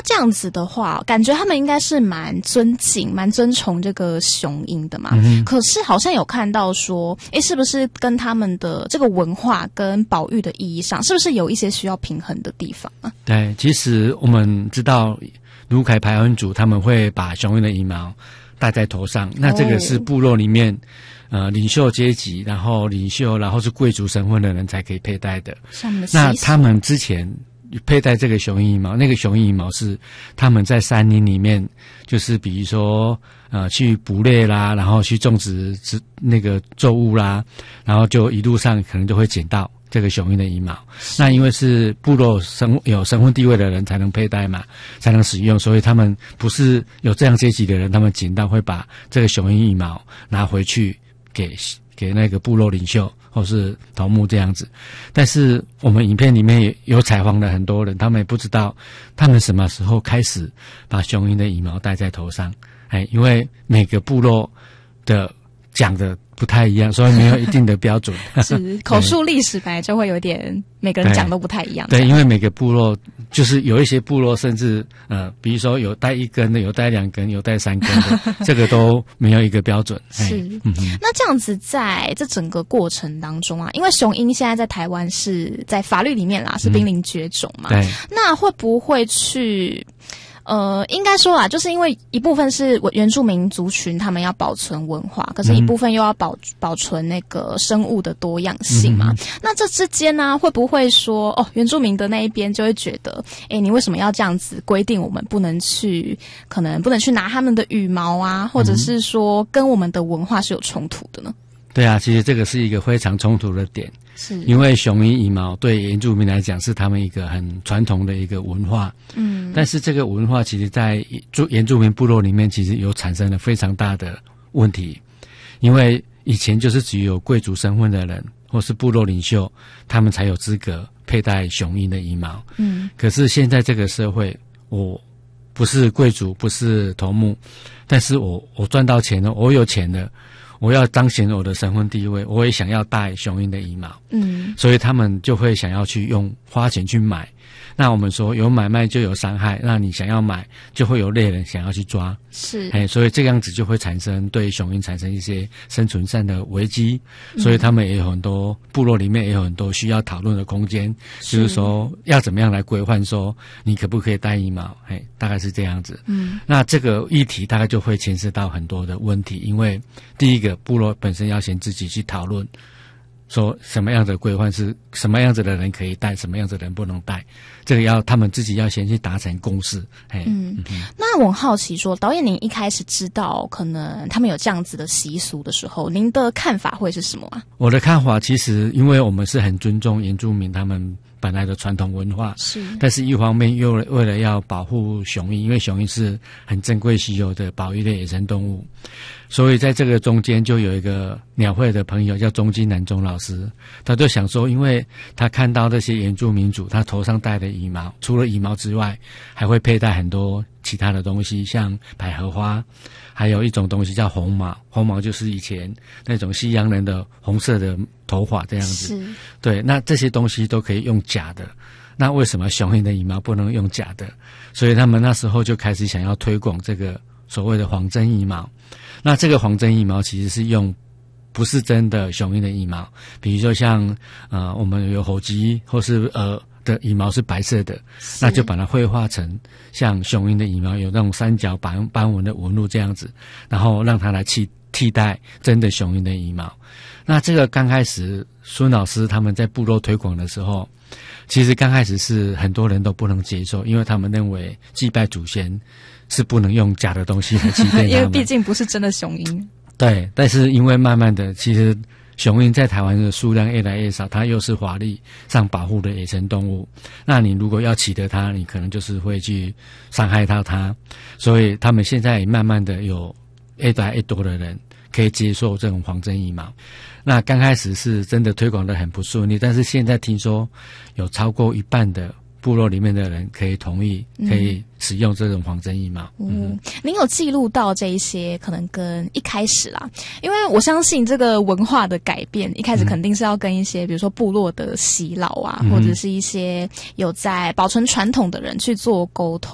这样子的话，感觉他们应该是蛮尊敬、蛮尊崇这个雄鹰的嘛。可是好像有看到说，是不是跟他们的这个文化跟保育的意义上，是不是有一些需要平衡的地方啊？ 对，其实我们知道卢凯排湾族他们会把雄鹰的羽毛戴在头上，那这个是部落里面领袖阶级，然后是贵族身份的人才可以佩戴的。那他们之前佩戴这个雄鹰羽毛，那个雄鹰羽毛是他们在山林里面，就是比如说去捕猎啦，然后去种植那个作物啦，然后就一路上可能就会捡到这个雄鹰的羽毛。那因为是部落有身份地位的人才能佩戴嘛，才能使用，所以他们不是有这样阶级的人，他们捡到会把这个雄鹰羽毛拿回去给那个部落领袖或是头目这样子。但是我们影片里面也有采访了很多人，他们也不知道他们什么时候开始把雄鹰的羽毛戴在头上。因为每个部落的讲的不太一样，所以没有一定的标准。 是口述历史本来就会有点每个人讲都不太一样。 对，因为每个部落就是有一些部落甚至比如说有带1根的，有带2根，有带3根的，这个都没有一个标准。 是，那这样子在这整个过程当中啊，因为雄鹰现在在台湾是在法律里面啦是濒临绝种嘛，对，那会不会去？应该说啦，就是因为一部分是原住民族群他们要保存文化，可是一部分又要保存那个生物的多样性嘛。那这之间呢，会不会说原住民的那一边就会觉得，你为什么要这样子规定我们可能不能去拿他们的羽毛啊，或者是说跟我们的文化是有冲突的呢？ 对啊，其实这个是一个非常冲突的点，是因为雄鹰羽毛对原住民来讲是他们一个很传统的一个文化，但是这个文化其实在原住民部落里面其实有产生了非常大的问题，因为以前就是只有贵族身份的人或是部落领袖，他们才有资格佩戴雄鹰的羽毛，可是现在这个社会，我不是贵族，不是头目，但是我赚到钱了，我有钱了，我要彰显我的身份地位，我也想要戴雄鹰的羽毛，所以他们就会想要去花钱去买。那我们说有买卖就有伤害，那你想要买就会有猎人想要去抓，是，所以这样子就会对雄鹰产生一些生存上的危机，所以他们也有很多部落里面也有很多需要讨论的空间，就是说要怎么样来规范说你可不可以戴羽毛，大概是这样子。那这个议题大概就会牵涉到很多的问题，因为第一个部落本身要先自己去讨论说什么样的规范是什么样子的人可以戴，什么样子的人不能戴，这个他们自己要先去达成共识。 那我很好奇说，导演您一开始知道可能他们有这样子的习俗的时候，您的看法会是什么啊？ 我的看法其实因为我们是很尊重原住民他们本来的传统文化，是，但是一方面又为了要保护雄鹰，因为雄鹰是很珍贵稀有的保育类野生动物，所以在这个中间就有一个鸟会的朋友叫钟金南钟老师，他就想说，因为他看到这些原住民族他头上戴的羽毛，除了羽毛之外还会佩戴很多其他的东西，像百合花，还有一种东西叫红毛，红毛就是以前那种西洋人的红色的头发这样子，对，那这些东西都可以用假的，那为什么雄鹰的羽毛不能用假的？所以他们那时候就开始想要推广这个所谓的仿真羽毛。那这个仿真羽毛其实是用不是真的雄鹰的羽毛，比如说像我们有火鸡或是的羽毛是白色的，那就把它绘画成像雄鹰的羽毛有那种三角斑纹的纹路这样子，然后让它来替代真的雄鹰的羽毛。那这个刚开始孙老师他们在部落推广的时候，其实刚开始是很多人都不能接受，因为他们认为祭拜祖先是不能用假的东西来祭奠他们， 因为毕竟不是真的雄鹰。 对，但是因为慢慢的，其实雄鹰在台湾的数量越来越少，它又是法律上保护的野生动物，那你如果要取得它，你可能就是会去伤害到它，所以他们现在也慢慢的有越来越多的人可以接受这种仿真羽毛。那刚开始是真的推广的很不顺利，但是现在听说有超过一半的部落里面的人可以同意可以使用这种仿真羽毛。 您有记录到这一些可能跟一开始啦，因为我相信这个文化的改变一开始肯定是要跟一些比如说部落的耆老啊，或者是一些有在保存传统的人去做沟通。